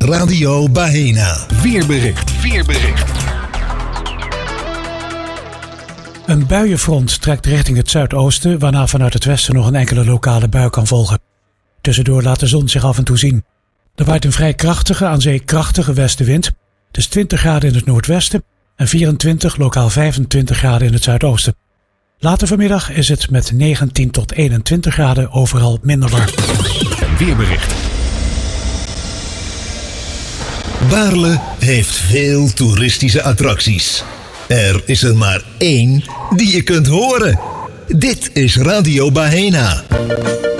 Radio Bahena. Weerbericht. Een buienfront trekt richting het zuidoosten, waarna vanuit het westen nog een enkele lokale bui kan volgen. Tussendoor laat de zon zich af en toe zien. Er waait een vrij krachtige, aan zee krachtige westenwind. Het is 20 graden in het noordwesten en 24, lokaal 25 graden in het zuidoosten. Later vanmiddag is het met 19 tot 21 graden overal minder warm. Weerbericht. Baarle heeft veel toeristische attracties. Er is er maar één die je kunt horen. Dit is Radio Bahena.